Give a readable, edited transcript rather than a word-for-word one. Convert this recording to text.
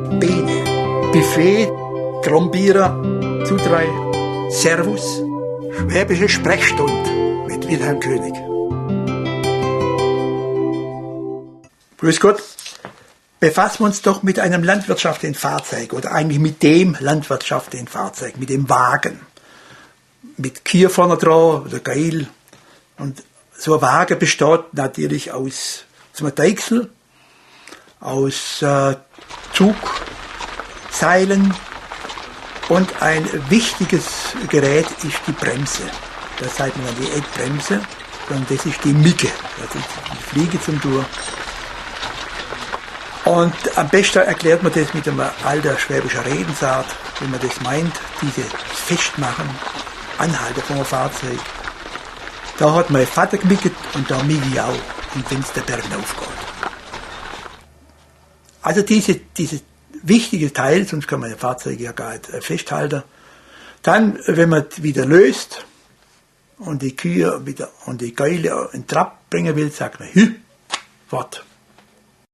Bene, Buffet, Trombierer, Zudrei, Servus, Schwäbische Sprechstunde mit Wilhelm König. Grüß Gott. Befassen wir uns doch mit einem landwirtschaftlichen Fahrzeug oder eigentlich mit dem landwirtschaftlichen Fahrzeug, mit dem Wagen. Mit Kier vorne dran oder Geil. Und so ein Wagen besteht natürlich aus einem Deichsel, aus Zugseilen und ein wichtiges Gerät ist die Bremse. Das sagt man die Eckbremse, und das ist die Micke, das ist die Fliege zum Durch. Und am besten erklärt man das mit einem alten schwäbischen Redensart, wenn man das meint, dieses Festmachen, Anhalten von einem Fahrzeug. Da hat mein Vater gemickt und da mick ich auch, und wenn es der Berg aufgeht. Also diese wichtige Teil, sonst kann man ein Fahrzeug ja gar nicht festhalten. Dann, wenn man wieder löst und die Kühe wieder und die Geile in Trab bringen will, sagt man, wart.